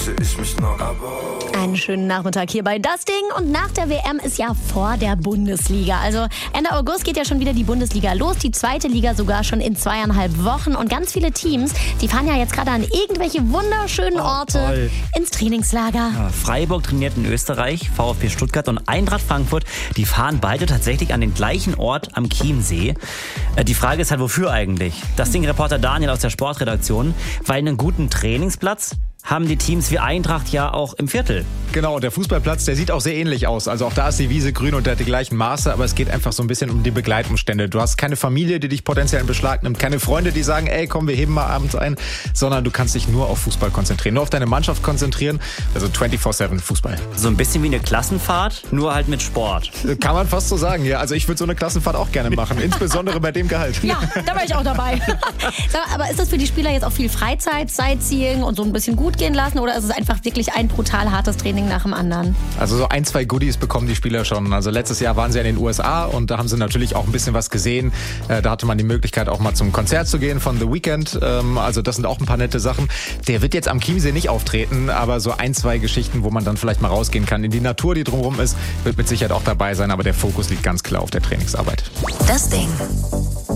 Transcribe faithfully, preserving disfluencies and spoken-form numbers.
vergesse ich mich noch, aber... Einen schönen Nachmittag hier bei Das Ding. Und nach der W M ist ja vor der Bundesliga. Also Ende August geht ja schon wieder die Bundesliga los. Die zweite Liga sogar schon in zweieinhalb Wochen. Und ganz viele Teams, die fahren ja jetzt gerade an irgendwelche wunderschönen Oh, Orte toll. ins Trainingslager. Ja, Freiburg trainiert in Österreich, VfB Stuttgart und Eintracht Frankfurt, die fahren beide tatsächlich an den gleichen Ort am Chiemsee. Äh, die Frage ist halt, wofür eigentlich? Das Ding-Reporter Daniel aus der Sportredaktion, weil einen guten Trainingsplatz haben die Teams wie Eintracht ja auch im Viertel. Genau, der Fußballplatz, der sieht auch sehr ähnlich aus. Also auch da ist die Wiese grün und der hat die gleichen Maße, aber es geht einfach so ein bisschen um die Begleitumstände. Du hast keine Familie, die dich potenziell in Beschlag nimmt, keine Freunde, die sagen, ey, komm, wir heben mal abends ein, sondern du kannst dich nur auf Fußball konzentrieren, nur auf deine Mannschaft konzentrieren, also vierundzwanzig sieben Fußball. So ein bisschen wie eine Klassenfahrt, nur halt mit Sport. Kann man fast so sagen, ja. Also ich würde so eine Klassenfahrt auch gerne machen, insbesondere bei dem Gehalt. Ja, da war ich auch dabei. Sag mal, aber ist das für die Spieler jetzt auch viel Freizeit, Sightseeing und so ein bisschen gut gehen lassen, oder ist es einfach wirklich ein brutal hartes Training nach dem anderen? Also so ein, zwei Goodies bekommen die Spieler schon. Also letztes Jahr waren sie ja in den U S A und da haben sie natürlich auch ein bisschen was gesehen. Da hatte man die Möglichkeit auch mal zum Konzert zu gehen von The Weeknd. Also das sind auch ein paar nette Sachen. Der wird jetzt am Chiemsee nicht auftreten, aber so ein, zwei Geschichten, wo man dann vielleicht mal rausgehen kann in die Natur, die drumherum ist, wird mit Sicherheit auch dabei sein. Aber der Fokus liegt ganz klar auf der Trainingsarbeit. Das Ding.